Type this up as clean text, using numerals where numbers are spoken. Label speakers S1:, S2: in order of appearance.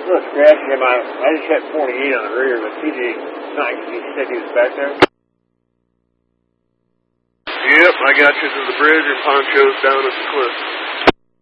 S1: little scratch him. I just had 48 on the rear, but TJ, he said he was back there.
S2: Yep, I got you to the bridge and Poncho's down at the cliff.